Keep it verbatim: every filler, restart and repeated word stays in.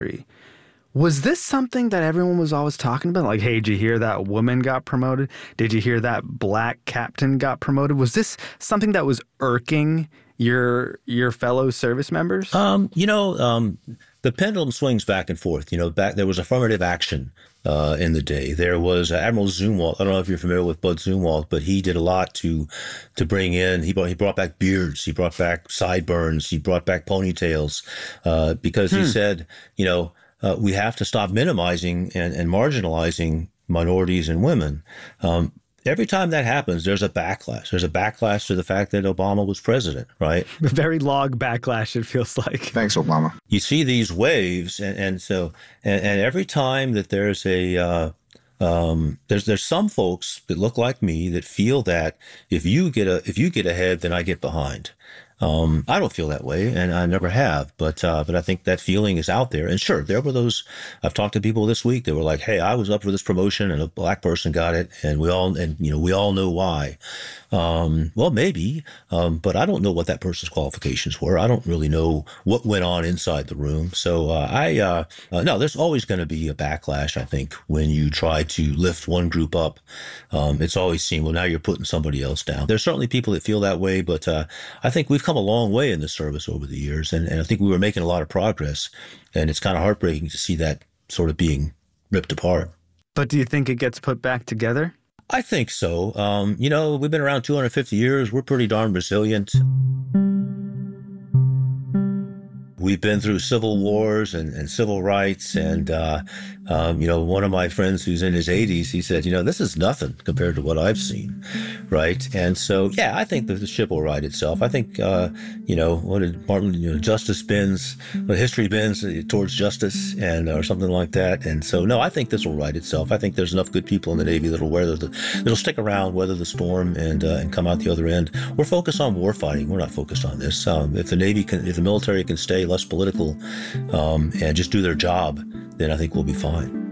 Was this something that everyone was always talking about? Like, hey, did you hear that woman got promoted? Did you hear that black captain got promoted? Was this something that was irking your your fellow service members? Um, you know, um, the pendulum swings back and forth. You know, back there was affirmative action uh, in the day. There was uh, Admiral Zumwalt. I don't know if you're familiar with Bud Zumwalt, but he did a lot to to bring in. He brought he brought back beards. He brought back sideburns. He brought back ponytails uh, because hmm. he said, you know. Uh, we have to stop minimizing and, and marginalizing minorities and women. Um, every time that happens, there's a backlash. There's a backlash to the fact that Obama was president, right? A very long backlash, it feels like. Thanks, Obama. You see these waves, and, and so, and, and every time that there's a, uh, um, there's there's some folks that look like me that feel that if you get a if you get ahead, then I get behind. Um, I don't feel that way, and I never have, but uh, but I think that feeling is out there. And sure, there were those. I've talked to people this week that were like, "Hey, I was up for this promotion, and a black person got it, and we all and you know we all know why." Um, well, maybe, um, but I don't know what that person's qualifications were. I don't really know what went on inside the room. So uh, I uh, uh, no, there's always going to be a backlash. I think when you try to lift one group up, um, it's always seen. Well, now you're putting somebody else down. There's certainly people that feel that way, but uh, I think we've come a long way in the service over the years, and, and I think we were making a lot of progress, and it's kind of heartbreaking to see that sort of being ripped apart. But do you think it gets put back together? I think so. Um, you know, we've been around two hundred fifty years. We're pretty darn resilient. We've been through civil wars and, and civil rights. And, uh, um, you know, one of my friends who's in his eighties, he said, you know, this is nothing compared to what I've seen. Right. And so, yeah, I think that the ship will right itself. I think, uh, you know, what did Martin, you know, justice bends, well, history bends towards justice and or something like that. And so, no, I think this will right itself. I think there's enough good people in the Navy that'll weather the, that'll stick around, weather the storm and, uh, and come out the other end. We're focused on war fighting. We're not focused on this. Um, if the Navy can, if the military can stay less political um, and just do their job, then I think we'll be fine.